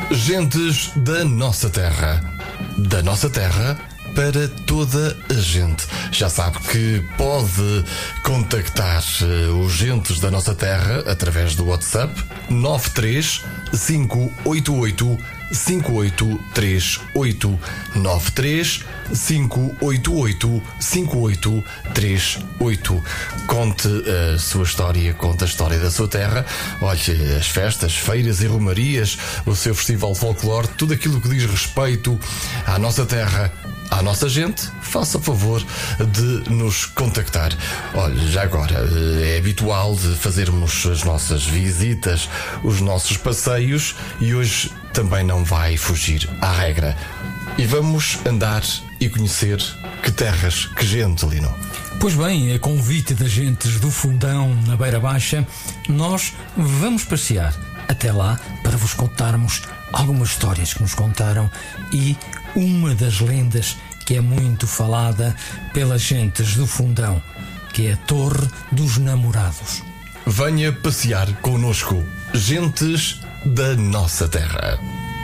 Gentes da nossa terra. Da nossa terra para toda a gente. Já sabe que pode contactar os Gentes da nossa terra através do WhatsApp 93 588 5838 93 588 5838. Conte a sua história, conte a história da sua terra. Olhe, as festas, feiras e romarias, o seu festival de folclore, tudo aquilo que diz respeito à nossa terra, à nossa gente, faça favor de nos contactar. Olha, já agora, é habitual de fazermos as nossas visitas, os nossos passeios, e hoje também não vai fugir à regra. E vamos andar e conhecer que terras, que gente, Lino. Pois bem, a convite das Gentes do Fundão, na Beira Baixa, nós vamos passear até lá para vos contarmos algumas histórias que nos contaram e uma das lendas que é muito falada pelas Gentes do Fundão, que é a Torre dos Namorados. Venha passear connosco, Gentes da nossa terra.